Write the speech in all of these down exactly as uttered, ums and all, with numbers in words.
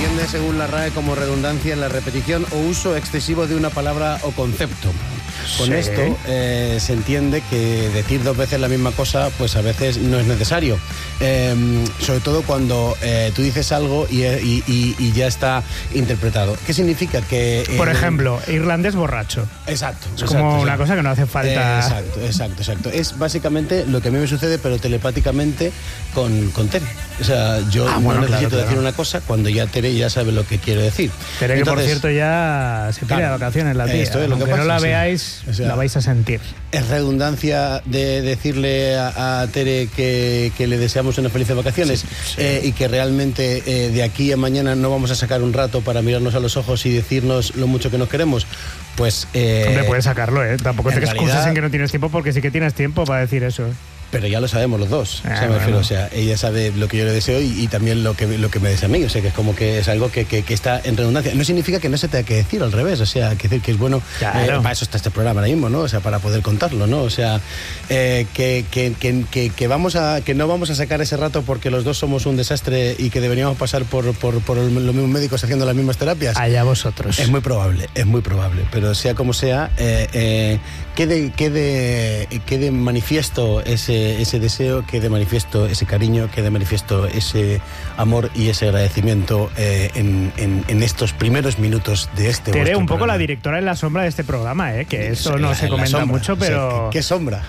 entiende según la R A E como redundancia en la repetición o uso excesivo de una palabra o concepto. Con Sí. esto eh, se entiende que decir dos veces la misma cosa pues a veces no es necesario. Eh, sobre todo cuando eh, tú dices algo y, y, y, y ya está interpretado. ¿Qué significa? Que eh, Por ejemplo, irlandés borracho. Exacto. Es exacto, como exacto. una cosa que no hace falta. Eh, exacto, exacto, exacto. Es básicamente lo que a mí me sucede, pero telepáticamente con, con Tere. O sea, yo Ah, no bueno, necesito claro, decir claro. una cosa cuando ya Tere ya sabe lo que quiero decir. Tere, que Entonces, por cierto ya se pide claro, de vacaciones la tía. esto es lo que Aunque pasa, no la sí. veáis, O sea, la vais a sentir. es redundancia de decirle a, a Tere que, que le deseamos unas felices vacaciones Sí, sí. Eh, y que realmente eh, de aquí a mañana no vamos a sacar un rato para mirarnos a los ojos y decirnos lo mucho que nos queremos. Pues eh, Hombre, puedes sacarlo, ¿eh? Tampoco en te excuses realidad- en que no tienes tiempo, porque sí que tienes tiempo para decir eso. pero ya lo sabemos los dos. Ah, o sea, me refiero, bueno. o sea, ella sabe lo que yo le deseo y, y también lo que, lo que me desea a mí. O sea, que es como que es algo que, que, que está en redundancia. No significa que no se tenga que decir, al revés. O sea, que decir que es bueno. Claro. eh, para eso está este programa ahora mismo, ¿no? O sea, para poder contarlo, ¿no? O sea, eh, que, que, que, que, que vamos a, que no vamos a sacar ese rato porque los dos somos un desastre y que deberíamos pasar por, por, por los mismos médicos haciendo las mismas terapias. Allá vosotros. Es muy probable, es muy probable, pero sea como sea, eh, eh, quede, quede, quede manifiesto ese, ese deseo, quede manifiesto ese cariño, quede manifiesto ese amor y ese agradecimiento eh, en, en, en estos primeros minutos de este Tere, vuestro un poco programa. la directora en la sombra de este programa, ¿eh? Que eso no En se la comenta sombra, mucho, o sea, pero... ¿qué, qué sombra?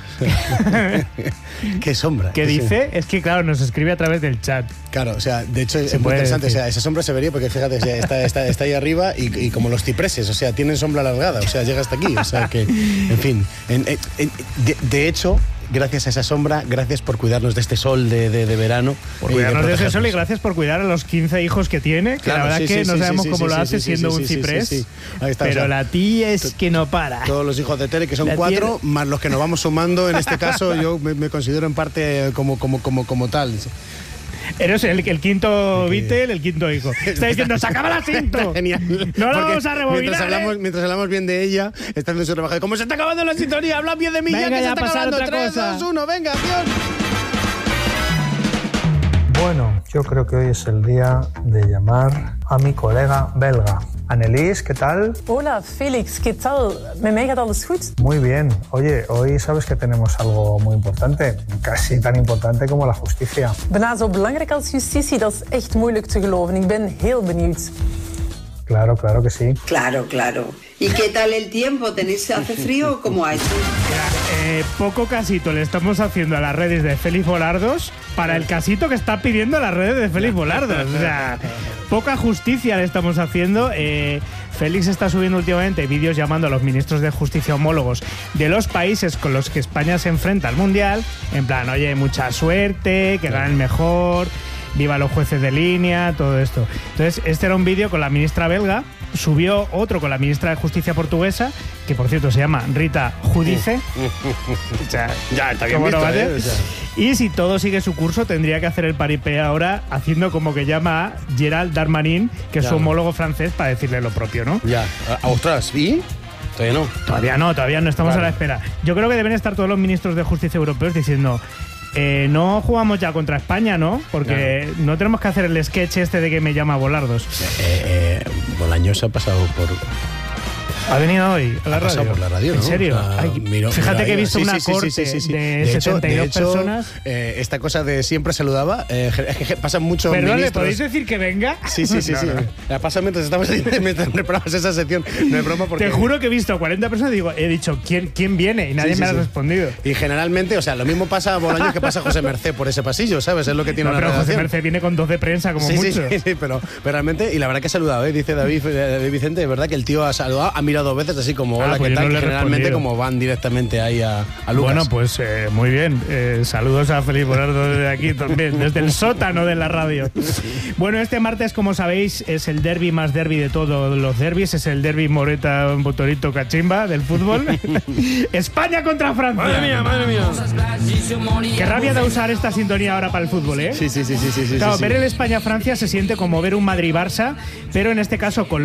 ¿Qué sombra? ¿Qué dice? Es que, claro, nos escribe a través del chat. Claro, o sea, de hecho es Se muy puede interesante, decir. o sea, esa sombra se vería porque fíjate, o sea, está, está, está ahí arriba y, y como los cipreses, o sea, tienen sombra alargada, o sea, llega hasta aquí, o sea que, en fin, en, en, en, de, de hecho, gracias a esa sombra, gracias por cuidarnos de este sol de, de, de verano. Por y cuidarnos de ese protegernos. sol y gracias por cuidar a los quince hijos que tiene, que Claro, la verdad sí, que sí, no sí, sabemos sí, cómo sí, lo sí, hace sí, siendo sí, un sí, sí, ciprés, sí, sí. Ahí está, pero o sea, la tía es que no para. Todos los hijos de Tere, que son La cuatro, tiene- más los que nos vamos sumando, en este caso yo me, me considero en parte como, como, como, como tal. Eres el, el quinto Ok. Beatle, el quinto hijo. Está diciendo, ¡se acaba el asiento! Genial. No lo Porque vamos a rebobinar, Mientras hablamos, ¿eh? mientras hablamos bien de ella, está haciendo su rebaja. ¿Cómo se está acabando la sintonía? Habla bien de mí, Venga, ya que ya se está pasar acabando. otra tres, cosa. dos, uno, venga, adiós. Bueno, yo creo que hoy es el día de llamar a mi colega belga. Annelies, ¿qué tal? Hola, Felix, ¿qué tal? Met mij gaat alles goed? Muy bien. Oye, hoy sabes que tenemos algo muy importante, casi tan importante como la justicia. Bijna zo belangrijk als justitie, dat is echt moeilijk te geloven. Ik ben heel benieuwd. Claro, claro que sí. Claro, claro. ¿Y qué tal el tiempo? ¿Tenéis, hace frío o cómo hay? Mira, eh, poco casito le estamos haciendo a las redes de Félix Volardos para el casito que está pidiendo las redes de Félix Volardos. O sea, poca justicia le estamos haciendo. Eh, Félix está subiendo últimamente vídeos llamando a los ministros de justicia homólogos de los países con los que España se enfrenta al Mundial. En plan, oye, mucha suerte, que ganen mejor, viva los jueces de línea, todo esto. Entonces, este era un vídeo con la ministra belga. Subió otro con la ministra de Justicia portuguesa, que por cierto se llama Rita Judice. O sea, Ya, está bien ¿cómo no visto, vale? ¿eh? O sea. Y si todo sigue su curso, tendría que hacer el paripé ahora, haciendo como que llama a Gerald Darmanin, que es su Claro. homólogo francés, para decirle lo propio, ¿no? Ya, a- ostras, ¿y? Todavía no. Todavía no, todavía no estamos Claro. a la espera. Yo creo que deben estar todos los ministros de justicia europeos diciendo, eh, no jugamos ya contra España, ¿no? Porque no tenemos que hacer el sketch este de que me llama Volardos. Eh, eh, Bolaños ha pasado por... Ha venido hoy a la Ha pasado radio. por la radio, ¿En ¿no? serio? O sea, Ay, miro- fíjate miro que he ahí. visto Sí, una sí, sí, corte sí, sí, sí. de, hecho- setenta y dos de hecho, personas. eh, esta cosa de siempre saludaba, eh, es que pasan muchos Perdón, ¿le ministros. podéis decir que venga? Sí, sí, sí, No, sí. no. La pasa mientras estamos mientras preparamos esa sección. No es broma porque... Te juro que he visto a cuarenta personas y digo, he dicho, ¿quién, quién viene? Y nadie Sí, sí, me ha sí. respondido. Y generalmente, o sea, lo mismo pasa a Bolaños que pasa a José Merced por ese pasillo, ¿sabes? Es lo que tiene No, una pero José redacción. Merced viene con dos de prensa, como Sí, sí, mucho. sí, sí, pero, pero realmente, y la verdad que ha saludado, ¿eh? Dice David, eh, David Vicente, es verdad que el tío ha saludado, ha mirado dos veces así como, Ah, hola, pues ¿qué yo tal? no le he Generalmente respondido. como van directamente ahí a, a Lucas. Bueno, pues eh, muy bien. Eh, saludos a Félix Volardo desde aquí también, desde el sótano de la radio. Bueno, este martes, como sabéis, es el derbi más derbi de todos los derbis. Es el derbi Moreta Botorito Cachimba del fútbol. España contra Francia. Madre mía, madre mía. Qué rabia de usar esta sintonía ahora para el fútbol, ¿eh? Sí, sí, sí, sí, sí, sí, Claro, sí. ver el España-Francia se siente como ver un Madrid-Barça, pero en este caso con